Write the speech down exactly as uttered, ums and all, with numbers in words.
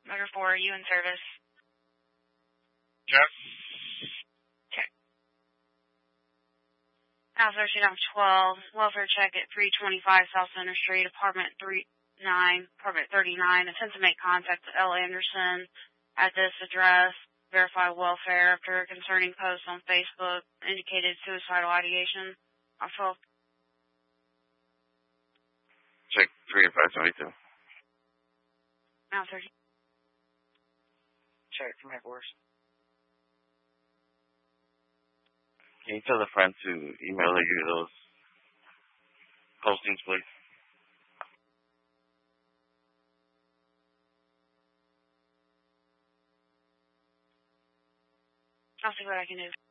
Motor four, are you in service? Yes. Okay. Alpha Sheet on twelve, welfare check at three twenty-five South Center Street, apartment three nine, apartment thirty-nine. Attempt to make contact with L. Anderson at this address. Verify welfare after a concerning post on Facebook indicated suicidal ideation. On twelve. Check three five seventy-two. Now thirty. Check from headquarters. Can you tell the friend to email you those postings, please? I'll see what I can do.